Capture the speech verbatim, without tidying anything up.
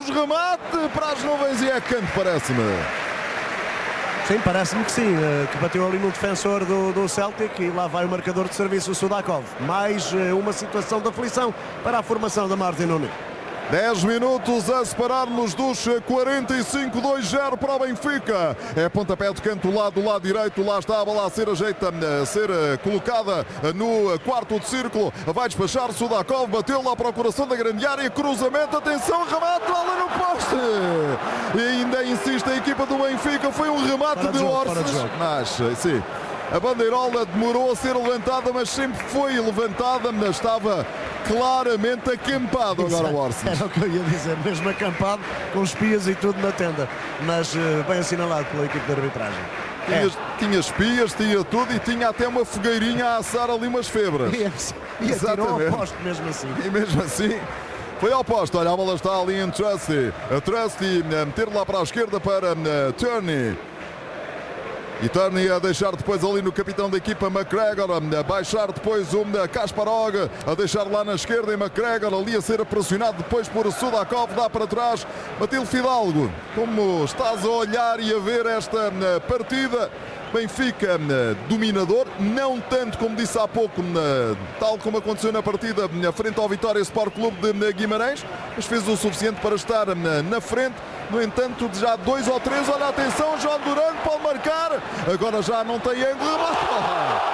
Neves, remate para as nuvens e é canto, parece-me. Sim, parece-me que sim, que bateu ali no defensor do, do Celtic e lá vai o marcador de serviço, o Sudakov. Mais uma situação de aflição para a formação da Martin Nunes. dez minutos a separar-nos dos quarenta e cinco, dois zero para o Benfica. É pontapé de canto lá do lado direito. Lá está a bola a ser ajeita, a ser colocada no quarto de círculo. Vai despachar Sudakov, bateu lá para o coração da grande área. Cruzamento, atenção, remate, bola no poste. E ainda insiste a equipa do Benfica. Foi um remate Fora de, de jogo, Orses. fora de jogo. Mas, sim. A bandeirola demorou a ser levantada, mas sempre foi levantada, mas estava claramente acampado agora o Orses. Era o que eu ia dizer, mesmo acampado, com espias e tudo na tenda, mas uh, bem assinalado pela equipe de arbitragem. Tinha, É. tinha espias, tinha tudo e tinha até uma fogueirinha a assar ali umas febras. E, e atirou ao posto mesmo assim. E mesmo assim foi ao posto. Olha, a bola está ali em Trusty. A Trusty a meter lá para a esquerda para uh, Turney. E Turney a deixar depois ali no capitão da equipa McGregor, a baixar depois o Kasparov, a deixar lá na esquerda e McGregor ali a ser pressionado depois por Sudakov, dá para trás. Matilde Fidalgo, como estás a olhar e a ver esta partida? Benfica dominador, não tanto como disse há pouco, tal como aconteceu na partida frente ao Vitória Sport Clube de Guimarães, mas fez o suficiente para estar na frente. No entanto, já dois ou três, olha, atenção, João Durante pode marcar, agora já não tem ângulo.